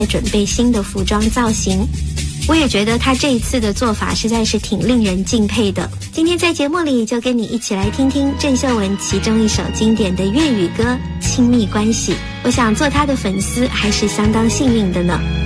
准备新的服装造型。我也觉得他这一次的做法实在是挺令人敬佩的。今天在节目里就跟你一起来听听郑秀文其中一首经典的粤语歌《亲密关系》。我想做他的粉丝还是相当幸运的呢。